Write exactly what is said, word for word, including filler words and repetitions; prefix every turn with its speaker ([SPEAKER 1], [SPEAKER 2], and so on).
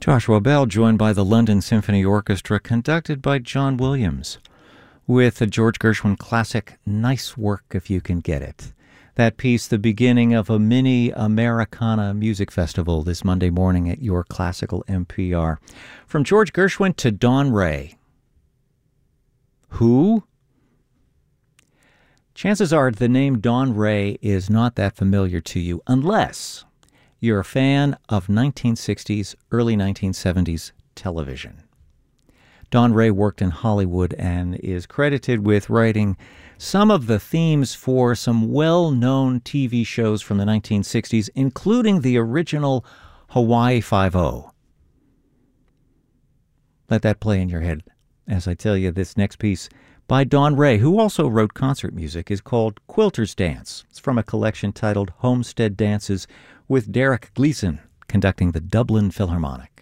[SPEAKER 1] Joshua Bell, joined by the London Symphony Orchestra, conducted by John Williams, with a George Gershwin classic, Nice Work If You Can Get It. That piece, the beginning of a mini Americana music festival this Monday morning at your classical N P R. From George Gershwin to Dawn Raye. Who? Chances are the name Dawn Raye is not that familiar to you unless you're a fan of nineteen sixties, early nineteen seventies television. Dawn Raye worked in Hollywood and is credited with writing some of the themes for some well-known T V shows from the nineteen sixties, including the original Hawaii Five-O. Let that play in your head as I tell you this next piece by Dawn Raye, who also wrote concert music, is called Quilter's Dance. It's from a collection titled Homestead Dances, with Derek Gleason conducting the Dublin Philharmonic.